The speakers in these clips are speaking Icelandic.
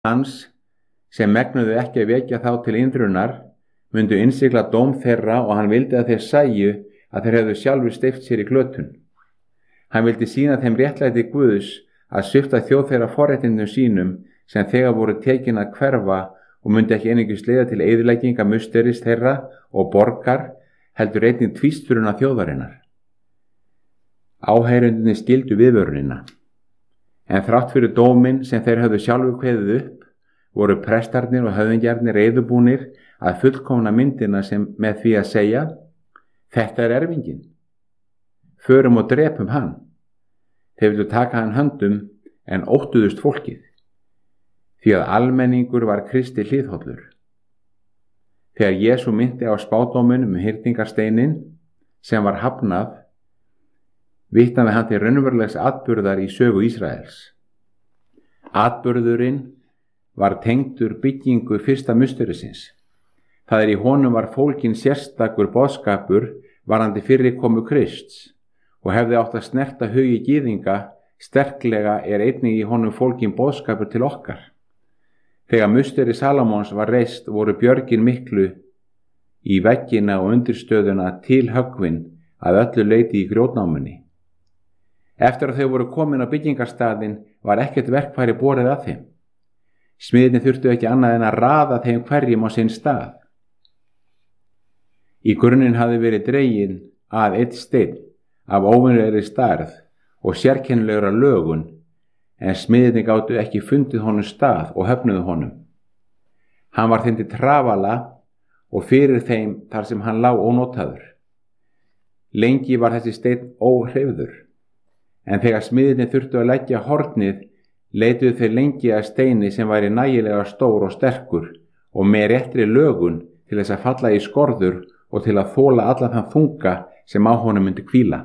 hans sem megnuðu ekki að vekja þá til indrunar myndu innsigla dóm þeirra og hann vildi að þeir sæju að þeir hefðu sjálfur steypt sér í glötun. Hann vildi sýna þeim réttlæti Guðs að svipta þjóð þeirra forréttindum sínum sem þegar voru tekin að hverfa og myndi ekki einungis leiða til eyðileggingar musteris þeirra og borgar, heldur einnig tvísturuna þjóðarinnar. Áheyrendurnir skildu viðvörunina, en þrátt fyrir dóminn sem þeir höfðu sjálfur kveðið upp, voru prestarnir og höfðingjarnir reiðubúnir að fullkomna myndina sem með því að segja: þetta er erfinginn, förum og drepum hann. Þeir vildu taka hann höndum en óttuðust fólkið, því að almenningur var Kristi hliðhollur. Þegar Jesú minnti á spádóminn hyrningarsteinin sem var hafnað, vitnaði hann til raunverulegs atburðar í sögu Ísraels. Atburðurinn var tengdur byggingu fyrsta musterisins. Það í honum var fólginn sérstakur boðskapur varðandi fyrri komu Krists og hefði átt að snerta hugi gyðinga. Sterklega er einnig í honum fólginn boðskapur til okkar. Þegar musteri Salómons var reist voru björgin miklu í veggina og undirstöðuna til höggvin að öllu leyti í grjótnámunni. Eftir að þau voru komin á byggingarstaðinn var ekkert verkfæri borið að þeim. Smiðirnir þurftu ekki annað en að raða þeim hverjum á sinn stað. Í grunninn hafði verið dreginn að einn steinn af óvenjulegri stærð og sérkennilegra lögun, en smiðirnir gátu ekki fundið honum stað og höfnuðu honum. Hann var þeim til trafala og fyrir þeim þar sem hann lá ónotaður. Lengi var þessi steinn óhreyfður, en þegar smiðirnir þurftu að leggja hornið, leituðu þeir lengi að steini sem væri nægilega stór og sterkur og með réttri lögun til þess að falla í skorður og til að þola allan þann þunga sem á honum myndi hvíla.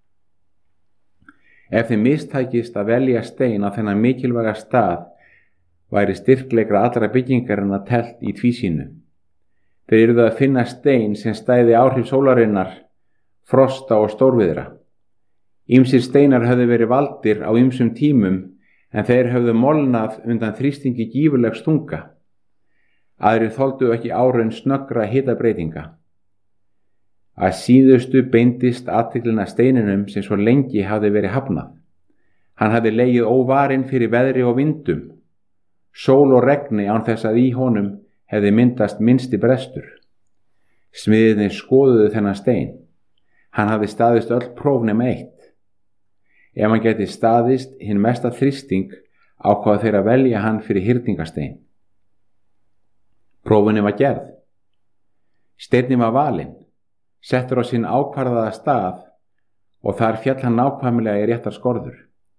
Ef þeim mistækist að velja stein á þennan mikilvæga stað, væri styrklegra allra byggingarinnar telt í tvísýnu. Þeir yrðu að finna stein sem stæði áhrif sólarinnar, frosta og stórviðra. Ýmsir steinar höfðu verið valdir á ýmsum tímum, en þeir höfðu molnað undan þrýstingi gífurlegs þunga. Aðrir þoldu ekki áraun snöggra hitabreytinga. Að síðustu beindist athyglin að steininum sem svo lengi hafði verið hafnað. Hann hafði legið óvarinn fyrir veðri og vindum, sól og regni án þess að í honum hefði myndast minnsti brestur. Smiðirnir skoðuðu þennan stein. Hann hafði staðist öll próf nema eitt. Ef hann geti staðist hinn mesta þrýsting, ákváðu þeir að velja hann fyrir hyrningastein. Prófunni var gerð. Steinninn var valinn, settur á sinn ákvarðaða stað og þar féll hann nákvæmlega í réttar skorður.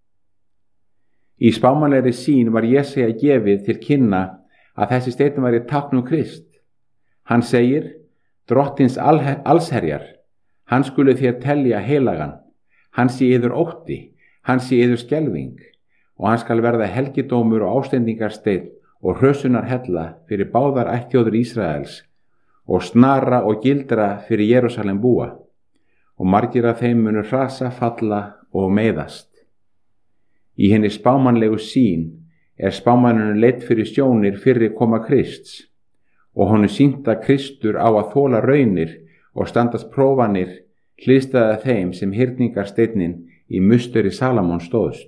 Í spámanlegri sýn var Jesaja gefið til kynna að þessi steinn væri tákn Krist. Hann segir: Drottins allsherjar, hann skuli þér telja heilagan, hann sé yður ótti, hann sé yður skelfing, og hann skal verða helgidómur og ástendingarsteinn og hrössunar hella fyrir báðar ættþjóðir Ísraels og snara og gildra fyrir Jerúsalem búa, og margir af þeim munu hrasa, falla og meiðast. Í henni spámanlegu sýn er spámaninu leitt fyrir sjónir fyrri koma Krists, og honum sýnt að Kristur á að þola raunir og standast prófanir hliðstæða þeim sem hyrningarsteinninn í musteri Salómons stóðst.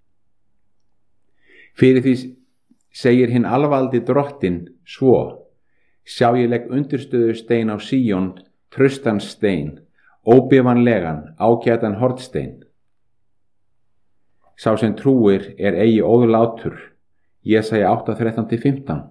Fyrir því segir hinn alvaldi Drottinn svo: Sjá ég legg undirstöðustein á Síón, traustan stein, óbifanlegan, ágætan hornstein. Sá sem trúir er eigi óðlátur. Jesaja 8:13-15,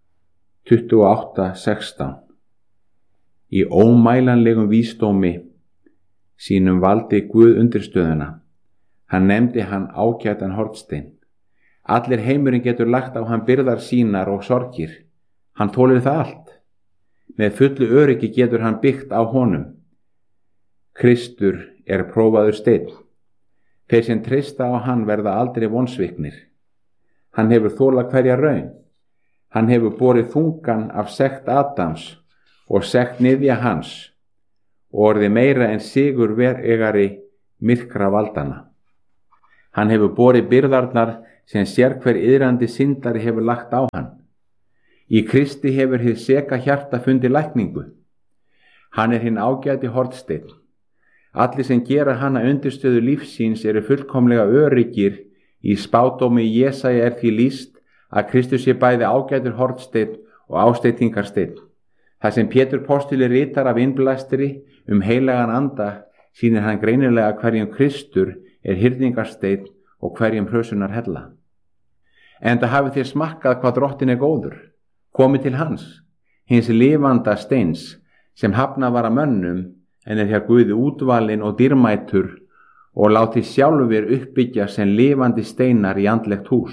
28:16. Í ómælanlegum vísdómi sínum valdi Guð undirstöðuna. Hann nefndi hann ágætan hornstein. Allir heimurinn getur lagt á hann byrðar sínar og sorgir. Hann þolir það allt. Með fullu öryggi getur hann byggt á honum. Kristur er prófaður steinn. Þeir sem treysta á hann verða aldrei vonsviknir. Hann hefur þolað hverja raun. Hann hefur borið þungan af sekt Adams og sekt niðja hans og orðið meira en sigurvegari myrkra valdanna. Hann hefur borið byrðarnar sem sérhver iðrandi syndari hefur lagt á hann. Í Kristi hefur hið seka hjarta fundið lækningu. Hann er hinn ágæti hornsteinn. Allir sem gera hana undirstöðu lífsins eru fullkomlega öryggir. Í spádómi Jesaja því lýst að Kristus sé bæði ágætur hornsteinn og ásteytingarsteinn. Það sem Pétur postuli ritar af innblæstri heilagan anda sýnir hann greinilega hverjum Kristur er hirðingarsteinn og hverjum hrösunar hella. Enda hafið þér smakkað hvað Drottinn er góður. Komið til hans, hins lifanda steins, sem hafnað var af mönnum, en er hjá Guði útvalinn og dýrmætur, og látið sjálfur uppbyggja sem lifandi steinar í andlegt hús.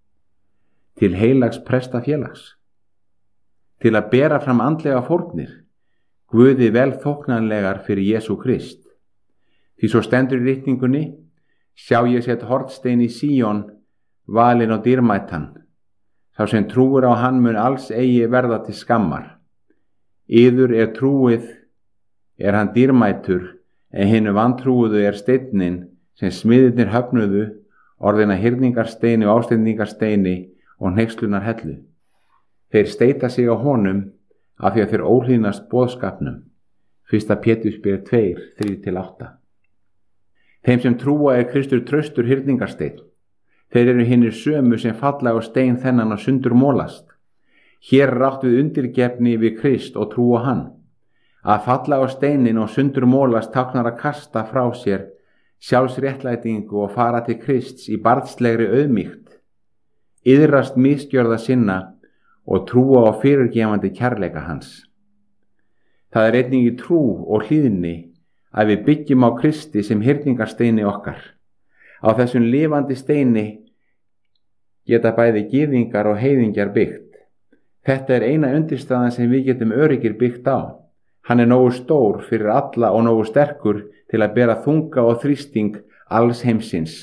Til heilags prestafélags. Til að bera fram andlega fórnir, Guði vel þóknanlegar fyrir Jesú Krist. Því svo stendur í ritningunni: sjá ég sett hornstein í Síón, valinn og dýrmætan. Sá sem trúir á hann mun alls eigi verða til skammar. Yður er trúið, er hann dýrmætur, en hinu vantrúuðu er steinninn sem smiðirnir höfnuðu, orðina hirðingarsteini og ásteytingarsteini og hneykslunar hellu. Þeir steita sig á honum af því að þeir óhlýðnast boðskapnum. 1. Pétursbréf 2, 3-8. Þeim sem trúa er Kristur traustur hirðingarsteinn. Þeir eru hinnir sömu sem falla á stein þennan og sundur mólast. Hér er átt við undirgefni við Krist og trú á hann. Að falla á steinin og sundur mólast táknar að kasta frá sér sjálfsréttlætingu og fara til Krists í barnslegri auðmýkt, iðrast misgjörða sinna og trúa á fyrirgefandi kærleika hans. Það er einnig í trú og hlýðni að við byggjum á Kristi sem hirðingarsteini okkar. Á þessum lifandi steini geta bæði gyðingar og heiðingjar byggt. Þetta er eina undirstaðan sem við getum öryggir byggt á. Hann er nógu stór fyrir alla og nógu sterkur til að bera þunga og þrýsting alls heimsins.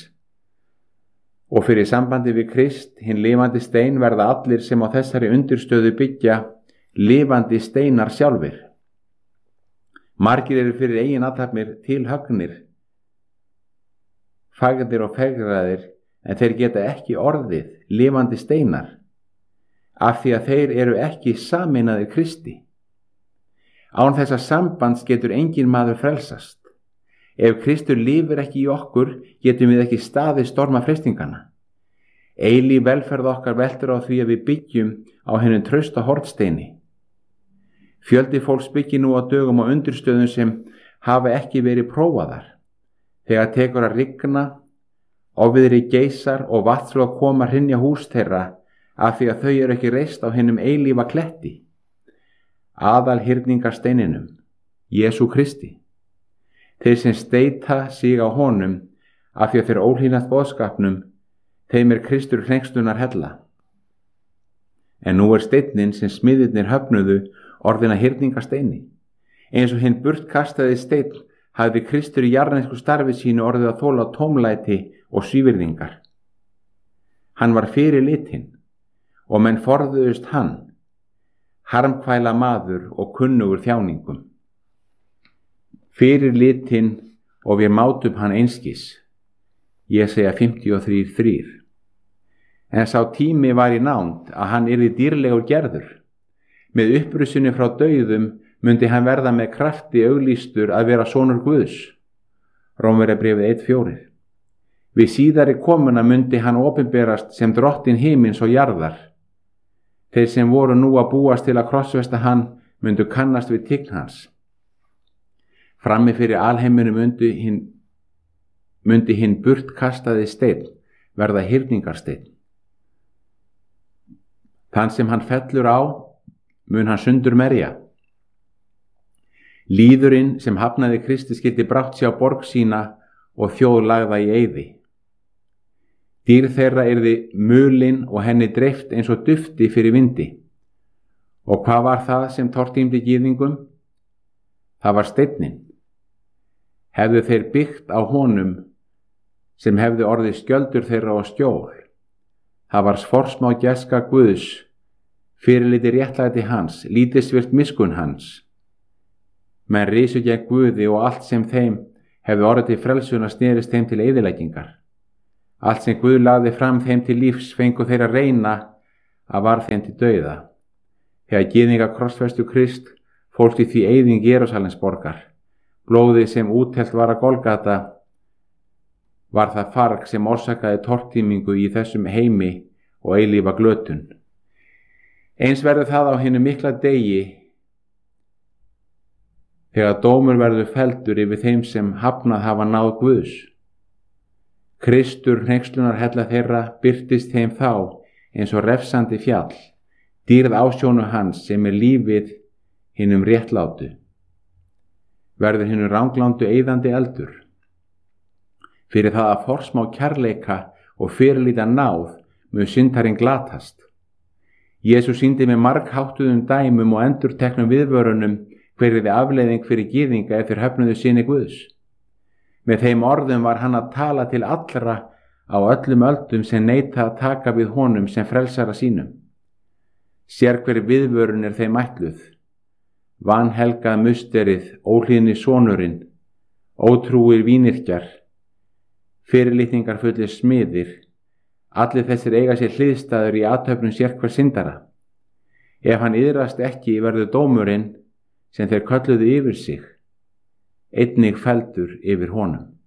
Og fyrir sambandi við Krist, hinn lifandi stein, verða allir sem á þessari undirstöðu byggja lifandi steinar sjálfir. Margir eru fyrir eigin athafnir tilhöggnir, fagrir og fegraðir, en þeir geta ekki orðið lifandi steinar, af því að þeir eru ekki sameinaðir Kristi. Án þessa sambands getur engin maður frelsast. Ef Kristur lifir ekki í okkur, getum við ekki staðið storma freistingana. Eilíf velferð okkar veltur á því að við byggjum á hinum trausta hornsteini. Fjöldi fólks byggir nú á dögum og undirstöðum sem hafa ekki verið prófaðar. Þegar tekur að rigna, ofviðri geysar og vatnsflóð koma hrynja hús þeirra af því að þau eru ekki reist á hinum eilífa kletti, aðal hirðingarsteininum, Jesú Kristi. Þeir sem steita sig á honum af því að þeir óhlýðnast boðskapnum, þeim er Kristur hneykslunar hella. En nú er steinninn sem smiðirnir höfnuðu orðina hirðingarsteini. Eins og hinn burtkastaði steinn hafði Kristur í jarðnesku starfi sínu orðið að þola tómlæti og svívirðingar. Hann var fyrir litinn og menn forðuðust hann, harmkvæla maður og kunnugur þjáningum. Fyrir litinn og við mátum hann einskis. Jesaja 53:3. En sá tími var í nánd að hann yrði dýrlegur gerður. Með upprusinu frá dauðum mundi hann verða með krafti auglýstur að vera sonur Guðs. Rómverjabréfið 1:4. Við síðari komuna mundi hann opinberast sem Drottinn himins og jarðar. Þeir sem voru nú að búast til að krossfesta hann mundu kannast við tign hans. Frammi fyrir alheiminu mundi hinn burtkastaði steinn verða hirðingarsteinn. Þann sem hann fellur á mun hann sundur merja. Lýðurinn sem hafnaði Kristi skyldi brátt sjá borg sína og þjóð lagða í eyði. Dýr þeirra yrði mulin og henni dreift eins og dufti fyrir vindi. Og hvað var það sem tortímdi gyðingum? Það var steinninn. Hefðu þeir byggt á honum sem hefði orðið skjöldur þeirra og skjól. Það var forsmá gæska Guðs, fyrirliti réttlæti hans, lítilsvirt miskunn hans. Menn risu gegn Guði og allt sem þeim hefði orðið til frelsunar snerist þeim til eyðileggingar. Allt sem Guð lagði fram þeim til lífs fengu þeir að reyna að varð þeim til dauða. Þegar gyðingar krossfestu Krist fólst í því eyðing Jerúsalemsborgar. Blóðið sem úthellt var að Golgata var það farg sem orsakaði tortímingu í þessum heimi og eilífa glötun. Eins verður það á hinu mikla degi þegar dómur verður felldur yfir þeim sem hafnað hafa náð Guðs. Kristur hneykslunarhella þeirra birtist þeim þá eins og refsandi fjall, dýrð ásjónu hans sem lífið hinum réttlátu. Verður hinum ranglándu eyðandi eldur. Fyrir það að forsmá kærleika og fyrirlíta náð mun syndarinn glatast. Jesús sýndi með margháttuðum dæmum og endurteknum viðvörunum hver yrði afleiðing fyrir gyðinga ef þeir höfnuðu syni Guðs. Með þeim orðum var hann að tala til allra á öllum öldum sem neita að taka við honum sem frelsara sínum. Sérhver viðvörun er þeim ætluð. Vanhelgað musterið, óhlýðni sonurinn, ótrúir vínyrkjar, fyrirlitningarfullir smiðir, allir þessir eiga sér hliðstæður í athöfnum sérhver syndara. Ef hann iðrast ekki verður dómurinn sem þeir kölluðu yfir sig, einnig felldur yfir honum.